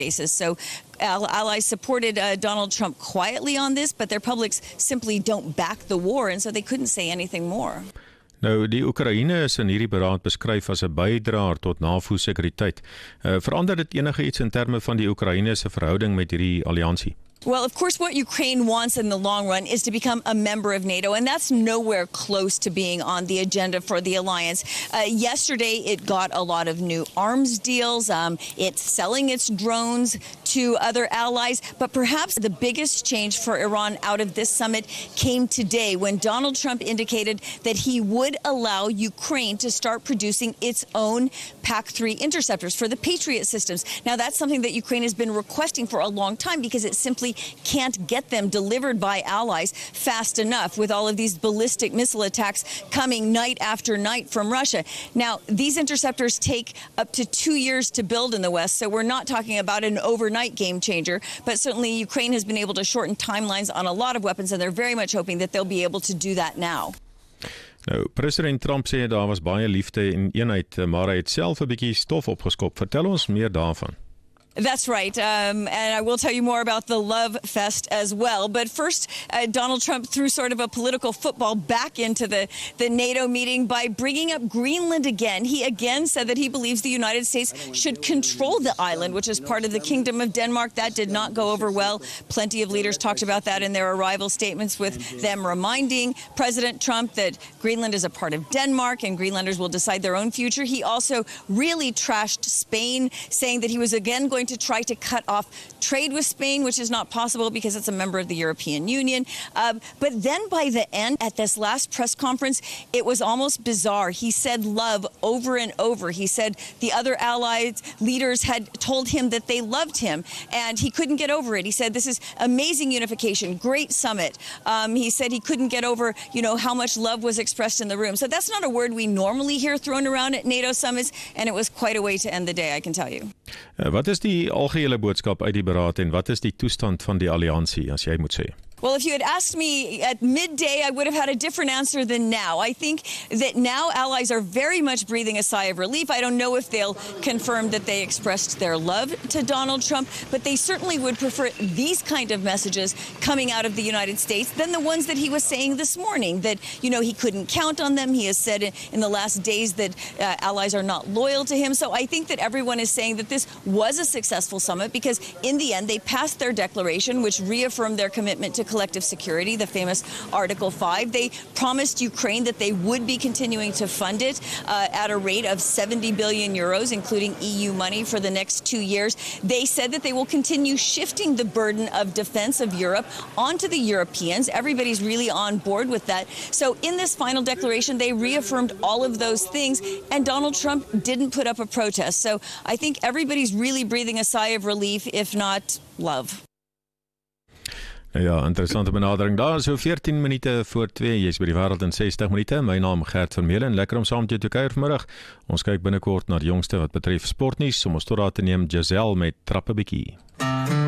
basis. So allies supported Donald Trump quietly on this, but their publics simply don't back the war, and so they couldn't say anything more. Nou, die Oekraïne is in hierdie beraad beskryf as 'n bydraer tot NAVO-sekuriteit. Verander dit enige iets in terme van die Oekraïne se verhouding met hierdie alliansie? Well, of course, what Ukraine wants in the long run is to become a member of NATO, and that's nowhere close to being on the agenda for the alliance. Yesterday, it got a lot of new arms deals. It's selling its drones to other allies. But perhaps the biggest change for Iran out of this summit came today when Donald Trump indicated that he would allow Ukraine to start producing its own PAC-3 interceptors for the Patriot systems. Now, that's something that Ukraine has been requesting for a long time because it simply can't get them delivered by allies fast enough with all of these ballistic missile attacks coming night after night from Russia. Now, these interceptors take up to 2 years to build in the West, so we're not talking about an overnight game changer, but certainly Ukraine has been able to shorten timelines on a lot of weapons, and they're very much hoping that they'll be able to do that now. Nou, president Trump sê daar was baie liefde en eenheid, maar hy het self 'n bietjie stof opgeskop. Vertel ons meer daarvan. That's right. And I will tell you more about the Love Fest as well. But first, Donald Trump threw sort of a political football back into the NATO meeting by bringing up Greenland again. He again said that he believes the United States should control the island, which is part of the Kingdom of Denmark. That did not go over well. Plenty of leaders talked about that in their arrival statements, with them reminding President Trump that Greenland is a part of Denmark and Greenlanders will decide their own future. He also really trashed Spain, saying that he was again going to try to cut off trade with Spain, which is not possible because it's a member of the European Union. But then by the end, at this last press conference, it was almost bizarre. He said love over and over. He said the other allied leaders had told him that they loved him, and he couldn't get over it. He said this is amazing unification, great summit. He said he couldn't get over, how much love was expressed in the room. So that's not a word we normally hear thrown around at NATO summits, and it was quite a way to end the day, I can tell you. Wat is die algehele boodskap uit die beraad en wat is die toestand van die alliansie, as jy moet sê? Well, if you had asked me at midday, I would have had a different answer than now. I think that now allies are very much breathing a sigh of relief. I don't know if they'll confirm that they expressed their love to Donald Trump, but they certainly would prefer these kind of messages coming out of the United States than the ones that he was saying this morning, that, he couldn't count on them. He has said in the last days that allies are not loyal to him. So I think that everyone is saying that this was a successful summit because in the end, they passed their declaration, which reaffirmed their commitment to collective security, the famous Article 5. They promised Ukraine that they would be continuing to fund it at a rate of 70 billion euros, including EU money for the next 2 years. They said that they will continue shifting the burden of defense of Europe onto the Europeans. Everybody's really on board with that. So in this final declaration, they reaffirmed all of those things, and Donald Trump didn't put up a protest. So I think everybody's really breathing a sigh of relief, if not love. Ja, interessante benadering. Daar so 14 minute voor 2, jy's by die wêreld in 60 minute. My naam Gert Vermeulen, lekker om saam met jou te kuier vanmiddag. Ons kyk binnekort na die jongste wat betref sportnuus. Om ons tot daar te neem, Giselle met Trappe bietjie.